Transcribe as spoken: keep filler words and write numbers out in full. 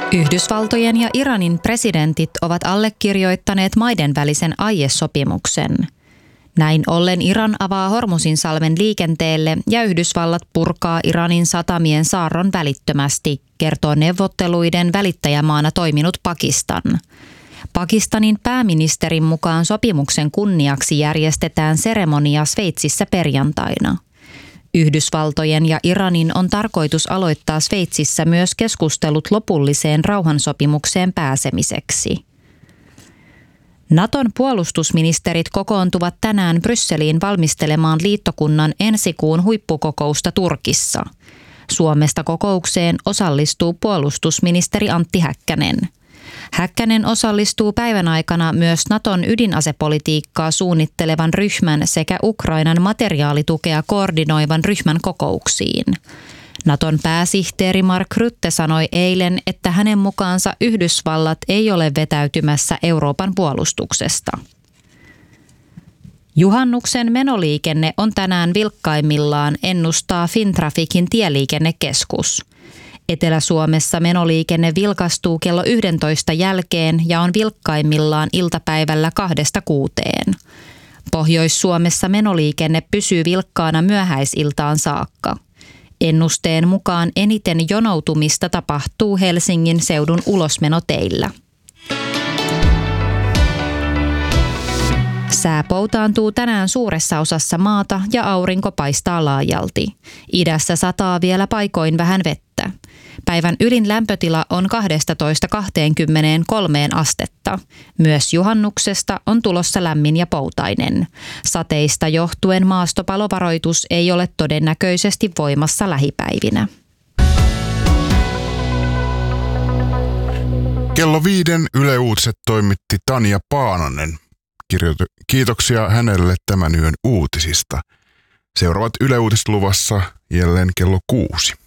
Yhdysvaltojen ja Iranin presidentit ovat allekirjoittaneet maiden välisen aiesopimuksen. Näin ollen Iran avaa Hormuzinsalmen liikenteelle ja Yhdysvallat purkaa Iranin satamien saarron välittömästi, kertoo neuvotteluiden välittäjämaana toiminut Pakistan. Pakistanin pääministerin mukaan sopimuksen kunniaksi järjestetään seremonia Sveitsissä perjantaina. Yhdysvaltojen ja Iranin on tarkoitus aloittaa Sveitsissä myös keskustelut lopulliseen rauhansopimukseen pääsemiseksi. Naton puolustusministerit kokoontuvat tänään Brysseliin valmistelemaan liittokunnan ensi kuun huippukokousta Turkissa. Suomesta kokoukseen osallistuu puolustusministeri Antti Häkkänen. Häkkänen osallistuu päivän aikana myös Naton ydinasepolitiikkaa suunnittelevan ryhmän sekä Ukrainan materiaalitukea koordinoivan ryhmän kokouksiin. Naton pääsihteeri Mark Rutte sanoi eilen, että hänen mukaansa Yhdysvallat ei ole vetäytymässä Euroopan puolustuksesta. Juhannuksen menoliikenne on tänään vilkkaimmillaan, ennustaa Fintraficin tieliikennekeskus. Etelä-Suomessa menoliikenne vilkastuu kello yksitoista jälkeen ja on vilkkaimmillaan iltapäivällä kahdesta kuuteen. Pohjois-Suomessa menoliikenne pysyy vilkkaana myöhäisiltaan saakka. Ennusteen mukaan eniten jonoutumista tapahtuu Helsingin seudun ulosmenoteillä. Sää poutaantuu tänään suuressa osassa maata ja aurinko paistaa laajalti. Idässä sataa vielä paikoin vähän vettä. Päivän ylin lämpötila on kaksitoista kaksikymmentäkolme astetta. Myös juhannuksesta on tulossa lämmin ja poutainen. Sateista johtuen maastopalovaroitus ei ole todennäköisesti voimassa lähipäivinä. Kello viiden Yle Uutiset toimitti Tanja Paananen. Kiitoksia hänelle tämän yön uutisista. Seuraavat Yle Uutiset luvassa jälleen kello kuusi.